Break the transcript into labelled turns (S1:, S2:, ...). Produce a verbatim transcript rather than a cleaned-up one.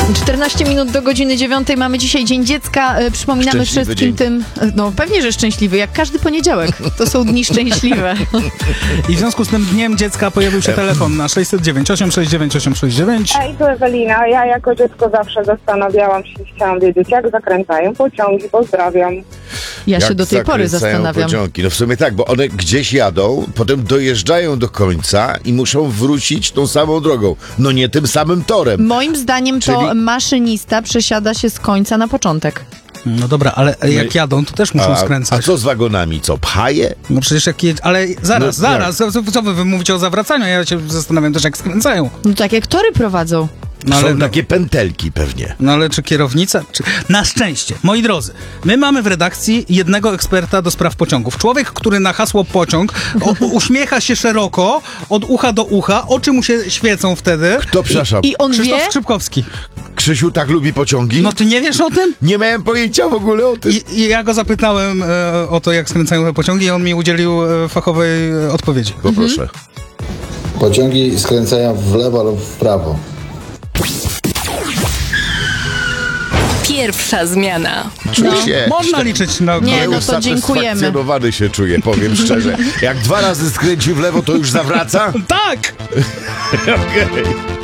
S1: czternaście minut do godziny dziewiątej. Mamy dzisiaj Dzień Dziecka. Przypominamy
S2: Szczęśliwy
S1: wszystkim
S2: dzień.
S1: tym... No pewnie, że szczęśliwy. Jak każdy poniedziałek. To są dni szczęśliwe.
S3: I w związku z tym Dniem Dziecka pojawił się telefon na sześćset dziewięć osiem sześć dziewięć osiem sześć dziewięć.
S4: Ej, tu Ewelina. Ja jako dziecko zawsze zastanawiałam się, chciałam wiedzieć, jak zakręcają pociągi. Pozdrawiam.
S1: Ja
S2: Jak
S1: się do tej pory
S2: zakręcają
S1: zastanawiam.
S2: pociągi. No w sumie tak, bo one gdzieś jadą, potem dojeżdżają do końca i muszą wrócić tą samą drogą. No nie tym samym torem.
S1: Moim zdaniem to
S2: Czyli-
S1: maszynista przesiada się z końca na początek.
S3: No dobra, ale jak jadą, to też muszą
S2: A, a
S3: skręcać.
S2: co z wagonami? Co, pchaje?
S3: No przecież jak je... Ale zaraz,
S2: No,
S3: zaraz, co, co wy, wy mówicie o zawracaniu? Ja się zastanawiam też, jak skręcają.
S1: No tak jak tory prowadzą.
S3: No ale,
S2: Są takie pętelki pewnie.
S3: no ale czy kierownica? Czy... Na szczęście, moi drodzy, my mamy w redakcji jednego eksperta do spraw pociągów. Człowiek, który na hasło pociąg o, uśmiecha się szeroko, od ucha do ucha, oczy mu się świecą wtedy.
S2: To przepraszam,
S1: I on
S3: Krzysztof
S1: wie...
S3: Skrzypkowski.
S2: Krzysiu tak lubi pociągi?
S3: No ty nie wiesz o tym?
S2: Nie miałem pojęcia w ogóle o tym.
S3: I, i ja go zapytałem e, o to, jak skręcają te pociągi i on mi udzielił e, fachowej e, odpowiedzi.
S2: Poproszę.
S5: Pociągi skręcają w lewo lub w prawo.
S6: Pierwsza zmiana.
S2: Czuję
S1: No.
S2: się
S3: Można liczyć na...
S1: Nie, no to dziękujemy.
S2: Usatysfakcjonowany się czuję, powiem szczerze. Jak dwa razy skręci w lewo, to już zawraca?
S3: Tak!
S2: Okej.